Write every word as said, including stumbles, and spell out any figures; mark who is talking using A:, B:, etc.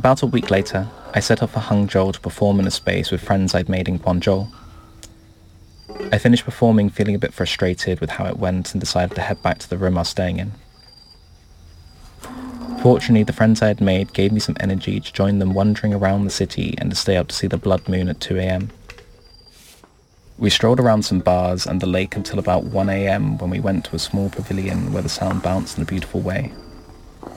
A: About a week later, I set off for Hangzhou to perform in a space with friends I'd made in Guangzhou. I finished performing feeling a bit frustrated with how it went and decided to head back to the room I was staying in. Fortunately, the friends I had made gave me some energy to join them wandering around the city and to stay up to see the blood moon at two a.m. We strolled around some bars and the lake until about one a.m. when we went to a small pavilion where the sound bounced in a beautiful way.